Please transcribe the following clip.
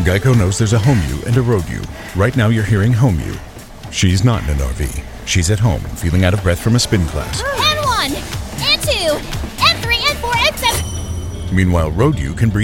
Geico knows there's a home you and a road you. Right now you're hearing home you. She's not in an RV. She's at home, feeling out of breath from a spin class. And 1, and 2, and 3, and 4, and 7. Meanwhile, road you can breathe